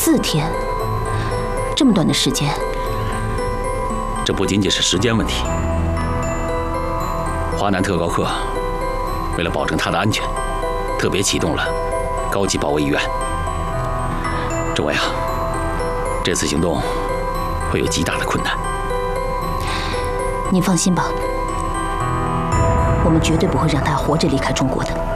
4天，这么短的时间。 这不仅仅是时间问题。华南特高课为了保证他的安全，特别启动了高级保卫医院。政委啊，这次行动会有极大的困难。 您放心吧，我们绝对不会让他活着离开中国的。